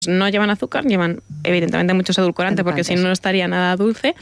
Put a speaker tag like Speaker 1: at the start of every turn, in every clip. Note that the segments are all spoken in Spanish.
Speaker 1: no llevan azúcar, llevan evidentemente muchos edulcorantes, porque si no, no estaría nada dulce.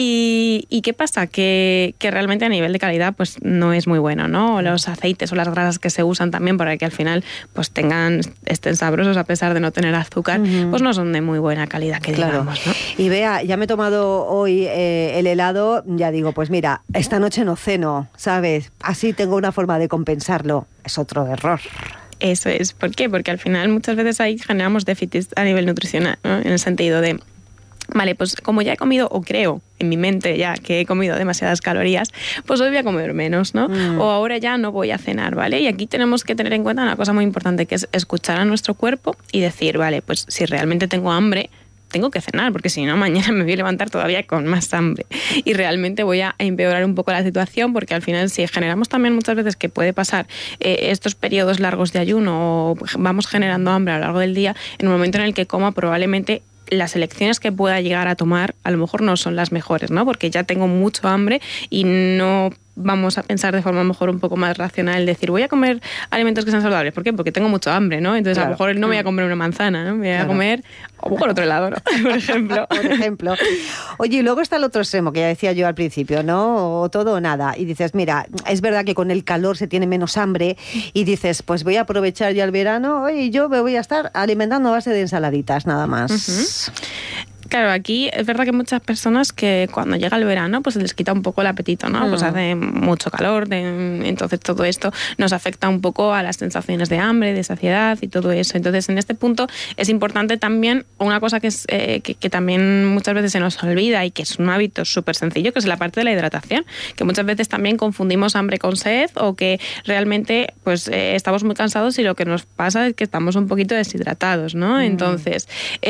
Speaker 1: ¿Y qué pasa? Que realmente a nivel de calidad pues no es muy bueno, ¿no? O los aceites o las grasas que se usan también para que al final pues estén sabrosos a pesar de no tener azúcar, pues no son de muy buena calidad, que digamos, ¿no?
Speaker 2: Y Bea, ya me he tomado hoy el helado, ya digo, pues mira, esta noche no ceno, ¿sabes? Así tengo una forma de compensarlo. Es otro error.
Speaker 1: Eso es. ¿Por qué? Porque al final muchas veces ahí generamos déficits a nivel nutricional, ¿no? En el sentido de, vale, pues como ya he comido, o creo en mi mente ya que he comido demasiadas calorías, pues hoy voy a comer menos, ¿no? O ahora ya no voy a cenar, ¿vale? Y aquí tenemos que tener en cuenta una cosa muy importante, que es escuchar a nuestro cuerpo y decir, vale, pues si realmente tengo hambre, tengo que cenar, porque si no, mañana me voy a levantar todavía con más hambre y realmente voy a empeorar un poco la situación, porque al final si generamos también muchas veces que puede pasar estos periodos largos de ayuno o vamos generando hambre a lo largo del día, en un momento en el que coma probablemente las elecciones que pueda llegar a tomar a lo mejor no son las mejores, ¿no? Porque ya tengo mucho hambre y no vamos a pensar de forma mejor un poco más racional, decir, voy a comer alimentos que sean saludables. ¿Por qué? Porque tengo mucho hambre, ¿no? Entonces, claro, a lo mejor no voy a comer una manzana, ¿no? Voy a comer por otro lado, ¿no? Por ejemplo.
Speaker 2: Por ejemplo. Oye, y luego está el otro extremo, que ya decía yo al principio, ¿no? O todo o nada. Y dices, mira, es verdad que con el calor se tiene menos hambre y dices, pues voy a aprovechar ya el verano y yo me voy a estar alimentando a base de ensaladitas, nada más.
Speaker 1: Claro, aquí es verdad que muchas personas que cuando llega el verano pues se les quita un poco el apetito, ¿no? Pues hace mucho calor, entonces todo esto nos afecta un poco a las sensaciones de hambre, de saciedad y todo eso. Entonces en este punto es importante también una cosa que es que también muchas veces se nos olvida y que es un hábito súper sencillo, que es la parte de la hidratación, que muchas veces también confundimos hambre con sed o que realmente pues estamos muy cansados y lo que nos pasa es que estamos un poquito deshidratados, ¿no? Entonces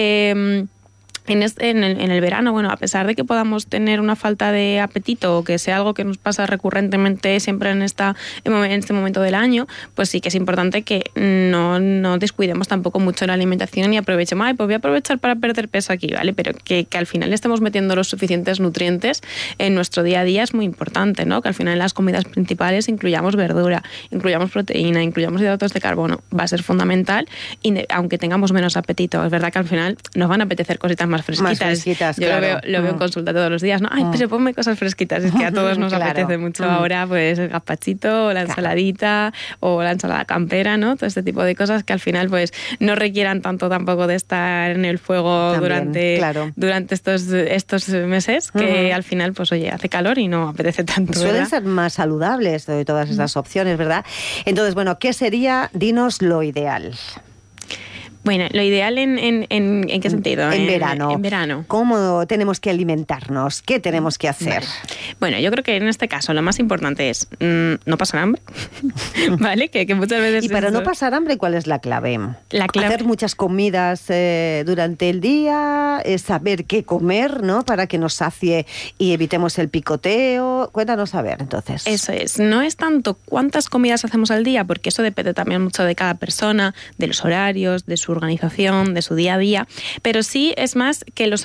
Speaker 1: en el verano, bueno, a pesar de que podamos tener una falta de apetito o que sea algo que nos pasa recurrentemente siempre en este momento del año, pues sí que es importante que no descuidemos tampoco mucho la alimentación y aprovechemos, pues voy a aprovechar para perder peso aquí, ¿vale? Pero que al final estemos metiendo los suficientes nutrientes en nuestro día a día es muy importante, ¿no? Que al final en las comidas principales incluyamos verdura, incluyamos proteína, incluyamos hidratos de carbono, va a ser fundamental, y aunque tengamos menos apetito, es verdad que al final nos van a apetecer cositas más fresquitas. Yo
Speaker 2: claro.
Speaker 1: lo veo en consulta todos los días, ¿no? Ay, pero ponme cosas fresquitas. Es que a todos nos apetece mucho ahora, pues el gazpachito, o la ensaladita, o la ensalada campera, ¿no? Todo este tipo de cosas que al final pues no requieran tanto tampoco de estar en el fuego durante estos meses, que al final pues oye, hace calor y no apetece tanto.
Speaker 2: Suelen
Speaker 1: ¿verdad?
Speaker 2: ser más saludables de todas estas opciones, ¿verdad? Entonces, bueno, ¿qué sería? Dinos lo ideal.
Speaker 1: Bueno, lo ideal ¿en qué sentido?
Speaker 2: En verano.
Speaker 1: En verano.
Speaker 2: ¿Cómo tenemos que alimentarnos? ¿Qué tenemos que hacer?
Speaker 1: Vale. Bueno, yo creo que en este caso lo más importante es no pasar hambre, ¿vale? Que muchas veces...
Speaker 2: Y para no pasar hambre, ¿cuál es la clave? Hacer muchas comidas durante el día, saber qué comer, ¿no? Para que nos sacie y evitemos el picoteo. Cuéntanos a ver, entonces.
Speaker 1: Eso es. No es tanto cuántas comidas hacemos al día, porque eso depende también mucho de cada persona, de los horarios, de su organización, de su día a día, pero sí es más que las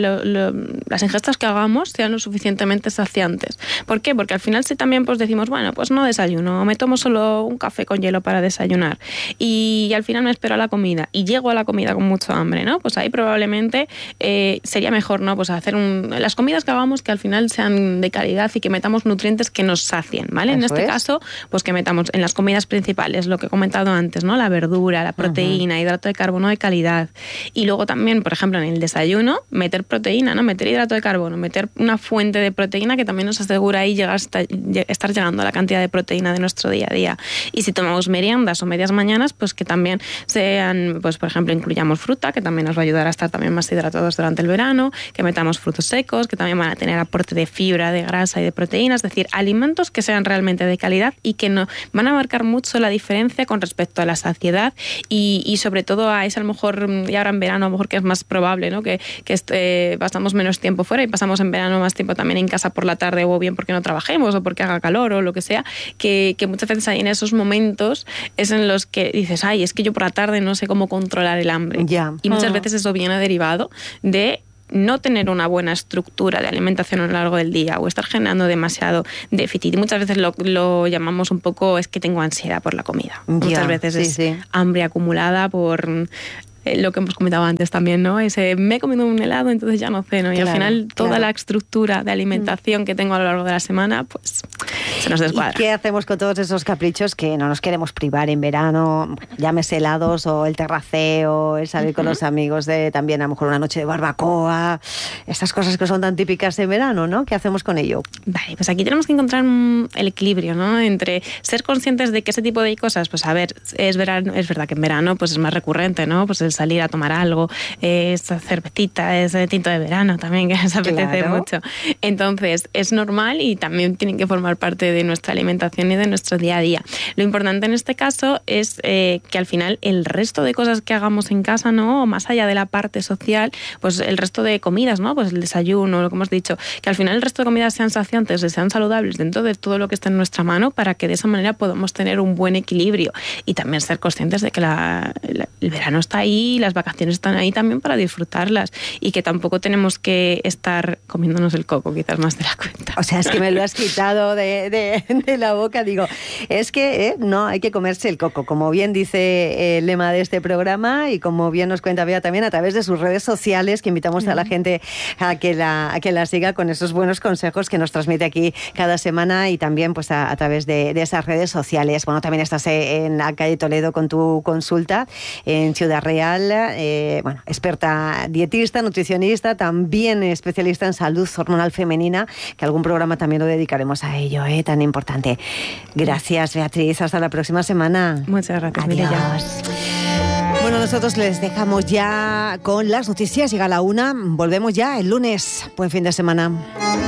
Speaker 1: ingestas que hagamos sean lo suficientemente saciantes. ¿Por qué? Porque al final si también pues decimos, bueno, pues no desayuno, me tomo solo un café con hielo para desayunar y al final me espero a la comida y llego a la comida con mucho hambre, ¿no? Pues ahí probablemente sería mejor, ¿no? Pues hacer las comidas que hagamos que al final sean de calidad y que metamos nutrientes que nos sacien, ¿vale? En este caso, pues que metamos en las comidas principales lo que he comentado antes, ¿no? La verdura, la proteína, hidrato de carbono de calidad. Y luego también, por ejemplo, en el desayuno, meter proteína, ¿no? Meter hidrato de carbono, meter una fuente de proteína que también nos asegura ahí estar llegando a la cantidad de proteína de nuestro día a día. Y si tomamos meriendas o medias mañanas, pues que también sean, pues por ejemplo, incluyamos fruta, que también nos va a ayudar a estar también más hidratados durante el verano, que metamos frutos secos, que también van a tener aporte de fibra, de grasa y de proteína, es decir, alimentos que sean realmente de calidad y que no van a marcar mucho la diferencia con respecto a la saciedad y sobre todo a esa a lo mejor, y ahora en verano a lo mejor que es más probable, ¿no? que pasamos menos tiempo fuera y pasamos en verano más tiempo también en casa por la tarde o bien porque no trabajemos o porque haga calor o lo que sea, que muchas veces ahí en esos momentos es en los que dices, ay, es que yo por la tarde no sé cómo controlar el hambre. Y muchas veces eso viene derivado de no tener una buena estructura de alimentación a lo largo del día o estar generando demasiado déficit. Y muchas veces lo llamamos un poco, es que tengo ansiedad por la comida. Muchas veces es hambre acumulada por lo que hemos comentado antes también, ¿no? Me he comido un helado, entonces ya no ceno. Y al final toda la estructura de alimentación que tengo a lo largo de la semana, pues se nos descuadra.
Speaker 2: ¿Y qué hacemos con todos esos caprichos que no nos queremos privar en verano? Llámese helados o el terraceo, el salir con los amigos, también a lo mejor una noche de barbacoa, estas cosas que son tan típicas en verano, ¿no? ¿Qué hacemos con ello?
Speaker 1: Vale, pues aquí tenemos que encontrar el equilibrio, ¿no? Entre ser conscientes de que ese tipo de cosas, pues a ver, es verdad que en verano pues es más recurrente, ¿no? Pues el salir a tomar algo, esa cervecita, ese tinto de verano también que nos apetece mucho. Entonces, es normal y también tienen que formar parte de nuestra alimentación y de nuestro día a día. Lo importante en este caso es que al final el resto de cosas que hagamos en casa, ¿no? Más allá de la parte social, pues el resto de comidas, ¿no? Pues el desayuno, lo que hemos dicho, que al final el resto de comidas sean saciantes, sean saludables dentro de todo lo que está en nuestra mano para que de esa manera podamos tener un buen equilibrio y también ser conscientes de que el verano está ahí, las vacaciones están ahí también para disfrutarlas y que tampoco tenemos que estar comiéndonos el coco quizás más de la cuenta.
Speaker 2: O sea, es que me lo has quitado de la boca. Digo, es que no, hay que comerse el coco, como bien dice el lema de este programa y como bien nos cuenta Bea también a través de sus redes sociales, que invitamos a la gente a que la siga con esos buenos consejos que nos transmite aquí cada semana y también pues a través de esas redes sociales. Bueno, también estás en la calle Toledo con tu consulta en Ciudad Real, experta dietista, nutricionista, también especialista en salud hormonal femenina, que algún programa también lo dedicaremos a ello, tan importante. Gracias, Beatriz. Hasta la próxima semana.
Speaker 1: Muchas gracias,
Speaker 2: Mireia. Bueno, nosotros les dejamos ya con las noticias. Llega la 1. Volvemos ya el lunes. Buen fin de semana.